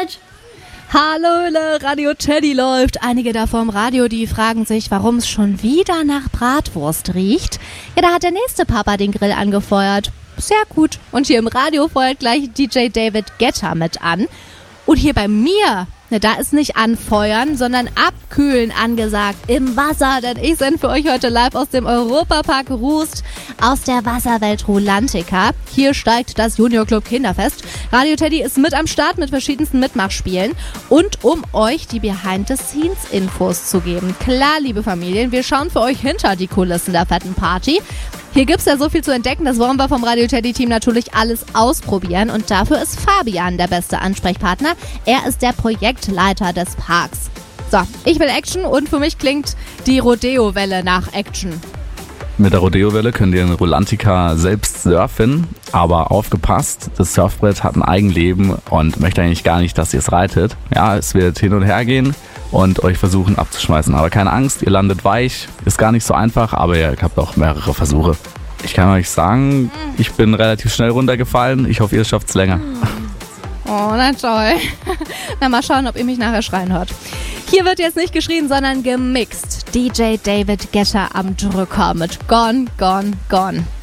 Arbeit. Hallo, Radio Teddy läuft. Einige da vorm Radio, die fragen sich, warum es schon wieder nach Bratwurst riecht. Ja, da hat der nächste Papa den Grill angefeuert. Sehr gut. Und hier im Radio feuert gleich DJ David Guetta mit an. Und hier bei mir, da ist nicht anfeuern, sondern abkühlen angesagt im Wasser. Denn ich sende für euch heute live aus dem Europapark Rust aus der Wasserwelt Rulantica. Hier steigt das Junior Club Kinderfest. Radio Teddy ist mit am Start mit verschiedensten Mitmachspielen. Und um euch die Behind-the-Scenes-Infos zu geben. Klar, liebe Familien, wir schauen für euch hinter die Kulissen der fetten Party. Hier gibt's ja so viel zu entdecken, das wollen wir vom Radio Teddy Team natürlich alles ausprobieren und dafür ist Fabian der beste Ansprechpartner. Er ist der Projektleiter des Parks. So, ich will Action und für mich klingt die Rodeo-Welle nach Action. Mit der Rodeo-Welle könnt ihr in Rulantica selbst surfen, aber aufgepasst, das Surfbrett hat ein Eigenleben und möchte eigentlich gar nicht, dass ihr es reitet. Ja, es wird hin und her gehen und euch versuchen abzuschmeißen. Aber keine Angst, ihr landet weich, ist gar nicht so einfach, aber ihr habt auch mehrere Versuche. Ich kann euch sagen, ich bin relativ schnell runtergefallen, ich hoffe, ihr schafft es länger. Oh, na toll. Na, mal schauen, ob ihr mich nachher schreien hört. Hier wird jetzt nicht geschrien, sondern gemixt. DJ David Guetta am Drücker mit Gone, Gone, Gone.